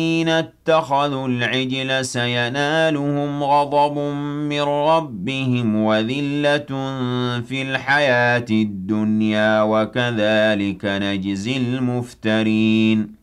الَّذِينَ اتَّخَذُوا الْعِجْلَ سَيَنَالُهُمْ غَضَبٌ مِّن رَّبِّهِمْ وَذِلَّةٌ فِي الْحَيَاةِ الدُّنْيَا ۚ وَكَذَٰلِكَ نَجْزِي الْمُفْتَرِينَ